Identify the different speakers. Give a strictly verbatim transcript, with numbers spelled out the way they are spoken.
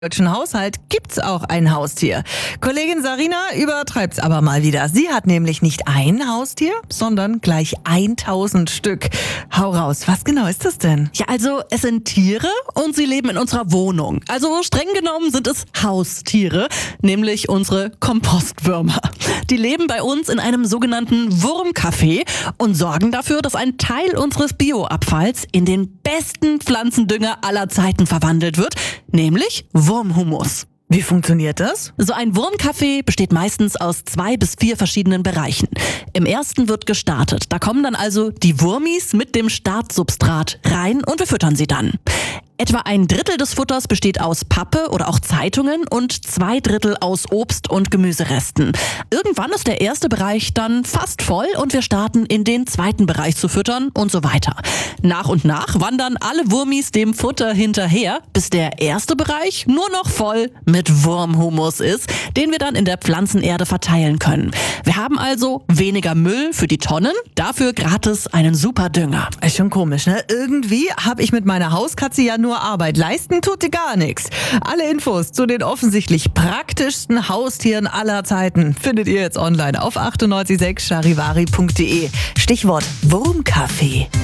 Speaker 1: Im deutschen Haushalt gibt's auch ein Haustier. Kollegin Sarina übertreibt's aber mal wieder. Sie hat nämlich nicht ein Haustier, sondern gleich tausend Stück. Hau raus, was genau ist das denn?
Speaker 2: Ja, also es sind Tiere und sie leben in unserer Wohnung. Also streng genommen sind es Haustiere, nämlich unsere Kompostwürmer. Die leben bei uns in einem sogenannten Wurmcafé und sorgen dafür, dass ein Teil unseres Bioabfalls in den besten Pflanzendünger aller Zeiten verwandelt wird, nämlich Wurmhumus.
Speaker 1: Wie funktioniert das?
Speaker 2: So ein Wurmcafé besteht meistens aus zwei bis vier verschiedenen Bereichen. Im ersten wird gestartet. Da kommen dann also die Wurmis mit dem Startsubstrat rein und wir füttern sie dann. Etwa ein Drittel des Futters besteht aus Pappe oder auch Zeitungen und zwei Drittel aus Obst- und Gemüseresten. Irgendwann ist der erste Bereich dann fast voll und wir starten in den zweiten Bereich zu füttern und so weiter. Nach und nach wandern alle Wurmis dem Futter hinterher, bis der erste Bereich nur noch voll mit Wurmhumus ist, den wir dann in der Pflanzenerde verteilen können. Wir haben also weniger Müll für die Tonnen, dafür gratis einen super Dünger.
Speaker 1: Ist schon komisch, ne? Irgendwie habe ich mit meiner Hauskatze ja nur Arbeit. Leisten tut die gar nichts. Alle Infos zu den offensichtlich praktischsten Haustieren aller Zeiten findet ihr jetzt online auf achtundneunzig sechs charivari punkt de. Stichwort Wurmcafé.